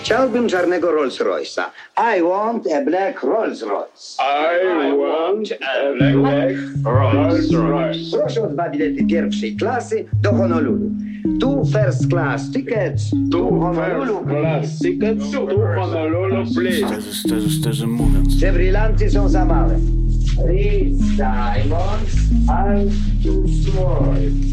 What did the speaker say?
Chciałbym czarnego Rolls Royce'a. I want a black Rolls Royce. I want a black Rolls Royce. Proszę o 2 bilety pierwszej klasy do Honolulu. Two first class tickets to Honolulu. Class tickets to Honolulu, please. Szczerze mówiąc. Te brylanty są za małe. These diamonds are too small.